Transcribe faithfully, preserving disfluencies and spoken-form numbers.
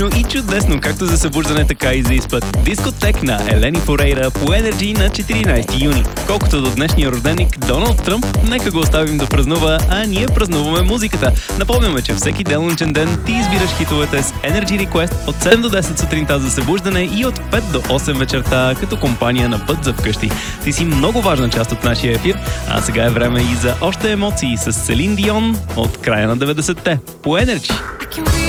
И чудесно, както за събуждане, така и за изпът. Дискотек на Елени Форейра по Energy на четиринайсети юни. Колкото до днешния рожденик Доналд Тръмп, нека го оставим да празнува, а ние празнуваме музиката. Напомняме, че всеки делничен ден ти избираш хитовете с Energy Request от седем до десет сутринта за събуждане и от пет до осем вечерта като компания на път за вкъщи. Ти си много важна част от нашия ефир, а сега е време и за още емоции с Селин Дион от края на деветдесетте по Energy.